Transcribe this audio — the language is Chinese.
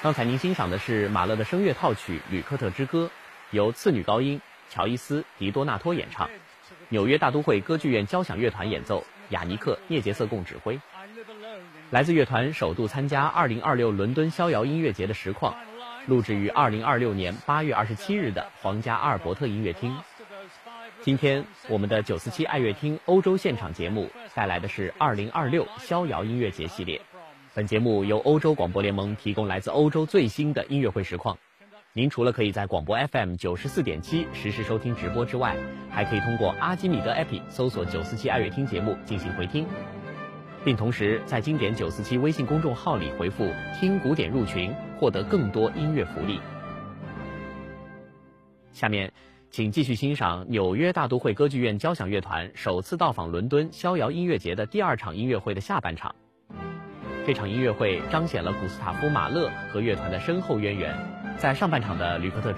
刚才您欣赏的是马勒的声乐套曲《吕克特之歌》，由次女高音乔伊斯·迪多纳托演唱，纽约大都会歌剧院交响乐团演奏，雅尼克·涅杰瑟贡指挥。来自乐团首度参加2026伦敦逍遥音乐节的实况，录制于2026年8月27日的皇家阿尔伯特音乐厅。今天我们的947爱乐厅欧洲现场节目带来的是2026逍遥音乐节系列。本节目由欧洲广播联盟提供来自欧洲最新的音乐会实况。您除了可以在广播 FM 94.7实时收听直播之外，还可以通过阿基米德 APP 搜索947爱乐厅节目进行回听，并同时在经典947微信公众号里回复听古典入群，获得更多音乐福利。下面请继续欣赏纽约大都会歌剧院交响乐团首次到访伦敦逍遥音乐节的第2场音乐会的下半场。这场音乐会彰显了古斯塔夫·马勒和乐团的深厚渊源。在上半场的吕克特